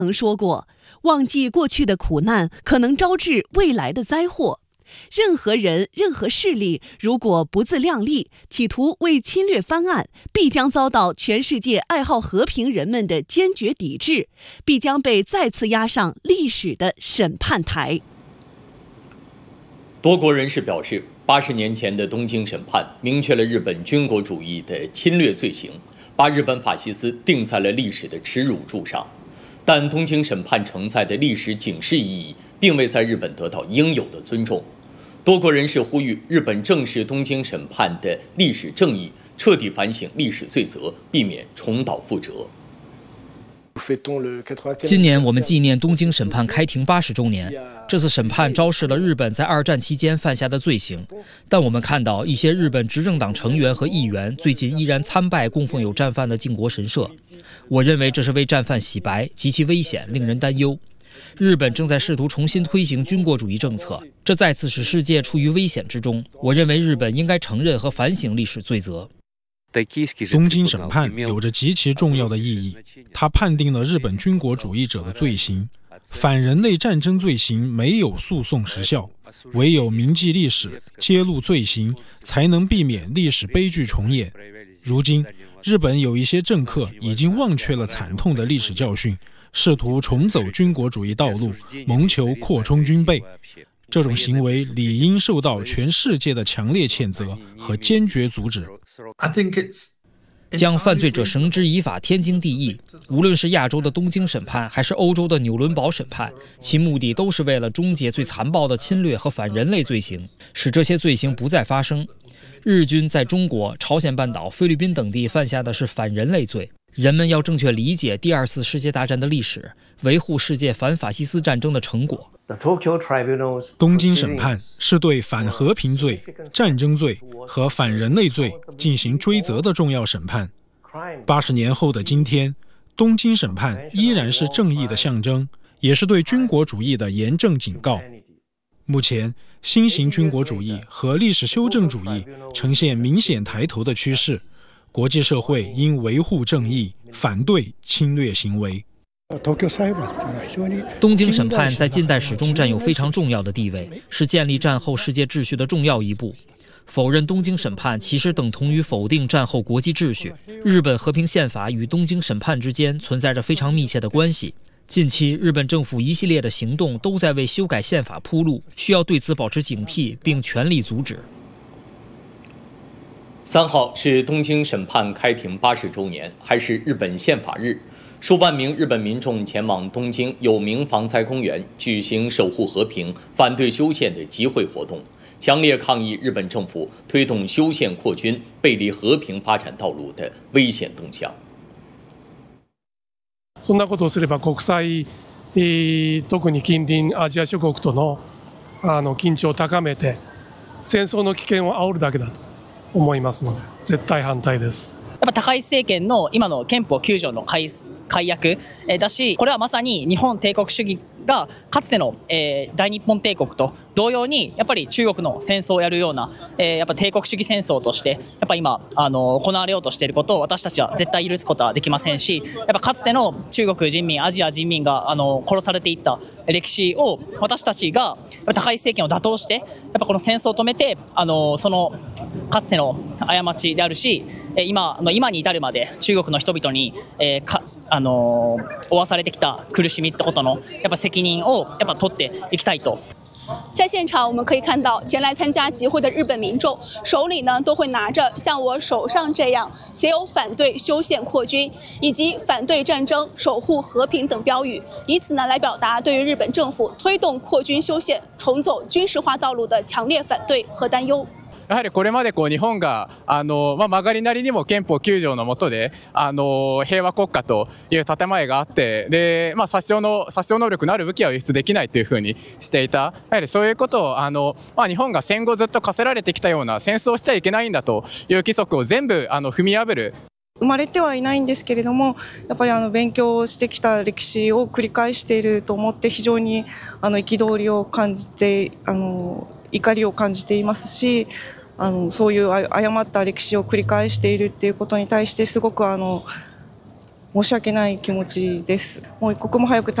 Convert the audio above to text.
曾说过，忘记过去的苦难，可能招致未来的灾祸。任何人、任何势力，如果不自量力，企图为侵略翻案，必将遭到全世界爱好和平人们的坚决抵制，必将被再次押上历史的审判台。 多国人士表示，80年前的东京审判明确了日本军国主义的侵略罪行，把日本法西斯定在了历史的耻辱柱上。但东京审判承载的历史警示意义，并未在日本得到应有的尊重。多国人士呼吁日本正视东京审判的历史正义，彻底反省历史罪责，避免重蹈覆辙。 今年我们纪念东京审判开庭80周年。这次审判昭示了日本在2战期间犯下的罪行，但我们看到一些日本执政党成员和议员最近依然参拜供奉有战犯的靖国神社。我认为这是为战犯洗白，极其危险，令人担忧。日本正在试图重新推行军国主义政策，这再次使世界处于危险之中。我认为日本应该承认和反省历史罪责。 东京审判有着极其重要的意义，它判定了日本军国主义者的罪行。反人类战争罪行没有诉讼时效，唯有铭记历史、揭露罪行，才能避免历史悲剧重演。如今，日本有一些政客已经忘却了惨痛的历史教训，试图重走军国主义道路，谋求扩充军备。这种行为理应受到全世界的强烈谴责和坚决阻止。 将犯罪者绳之以法天经地义，无论是亚洲的东京审判，还是欧洲的纽伦堡审判，其目的都是为了终结最残暴的侵略和反人类罪行，使这些罪行不再发生。日军在中国、朝鲜半岛、菲律宾等地犯下的是反人类罪。人们要正确理解第2次世界大战的历史，维护世界反法西斯战争的成果。 东京审判是对反和平罪、战争罪和反人类罪进行追责的重要审判。80年后的今天，东京审判依然是正义的象征，也是对军国主义的严正警告。目前，新型军国主义和历史修正主义呈现明显抬头的趋势，国际社会应维护正义，反对侵略行为。 东京审判在近代史中占有非常重要的地位，是建立战后世界秩序的重要一步。否认东京审判其实等同于否定战后国际秩序。日本和平宪法与东京审判之间存在着非常密切的关系。近期，日本政府一系列的行动都在为修改宪法铺路，需要对此保持警惕，并全力阻止。 3号是东京审判开庭80周年，还是日本宪法日？数万名日本民众前往东京有名防灾公园举行守护和平、反对修宪的集会活动，强烈抗议日本政府推动修宪扩军、背离和平发展道路的危险动向。 そんなことをすれば国際、特に近隣アジア諸国との緊張を高めて戦争の危険を煽るだけだと思いますので、絶対反対です。 やっぱ高市政権の今の憲法9条の改約だし、これはまさに日本帝国主義がかつての大日本帝国と同様にやっぱり中国の戦争をやるようなやっぱ帝国主義戦争としてやっぱ今行われようとしていることを私たちは絶対許すことはできませんし、やっぱかつての中国人民、アジア人民が殺されていった歴史を私たちが高市政権を打倒してやっぱこの戦争を止めてそのかつての過ちであるし、今に至るまで中国の人々に負わされてきた苦しみってことのやっぱ責任をやっぱ取っていきたいと。 在现场我们可以看到，前来参加集会的日本民众手里呢都会拿着像我手上这样写有反对修宪扩军以及反对战争、守护和平等标语，以此呢来表达对于日本政府推动扩军修宪、重走军事化道路的强烈反对和担忧。 やはりこれまで日本が曲がりなりにも憲法9条の下で平和国家という建前があって、で殺傷能力のある武器は輸出できないというふうにしていた。やはりそういうことを日本が戦後ずっと課せられてきたような戦争をしちゃいけないんだという規則を全部踏み破る。 生まれてはいないんですけれども、やっぱり勉強してきた歴史を繰り返していると思って非常に憤りを感じて怒りを感じていますし、そういう誤った歴史を繰り返しているっていうことに対してすごく申し訳ない気持ちです。もう一刻も早く